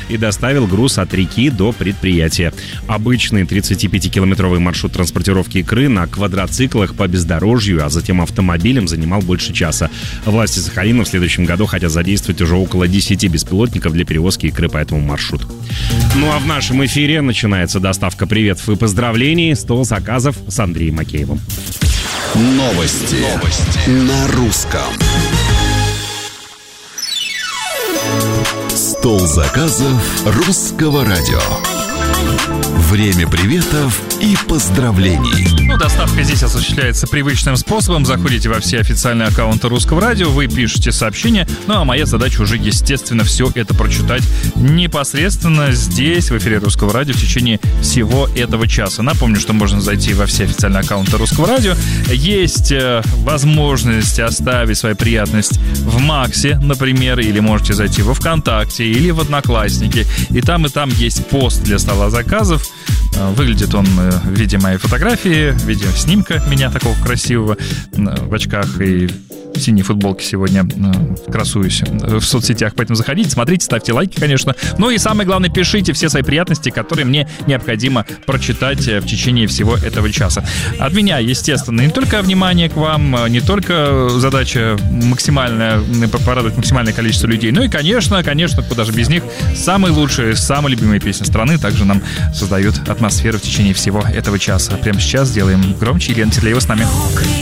и доставил груз от реки до предприятия. Обычный 35-километровый маршрут транспортировки икры на квадроциклах по бездорожью, а затем автомобилем занимал больше часа. Власти Сахалина в следующем году хотят задействовать уже около 10 беспилотников для перевозки икры по этому маршруту. Ну а в нашем эфире начинается доставка приветов и поздравлений. Стол заказов с Андреем Макеевым. Новости на русском. Стол заказов русского радио. Время приветов и поздравлений. Доставка здесь осуществляется привычным способом. Заходите во все официальные аккаунты Русского радио, вы пишете сообщение. Ну а моя задача уже, естественно, все это прочитать непосредственно здесь, в эфире Русского радио, в течение всего этого часа. Напомню, что можно зайти во все официальные аккаунты Русского радио. Есть возможность оставить свою приятность в Максе, например, или можете зайти во ВКонтакте или в Одноклассники. И там есть пост для стола заказов. Выглядит он в виде моей фотографии, в виде снимка меня такого красивого в очках и в синей футболке сегодня красуюсь в соцсетях. Поэтому заходите, смотрите, ставьте лайки, конечно. Ну и самое главное, пишите все свои приятности, которые мне необходимо прочитать в течение всего этого часа. От меня, естественно, не только внимание к вам, не только задача максимальная, порадовать максимальное количество людей, но и, конечно, куда же без них, самые лучшие, самые любимые песни страны также нам создают атмосферу в течение всего этого часа. Прямо сейчас сделаем громче. Елена Терлеева с нами.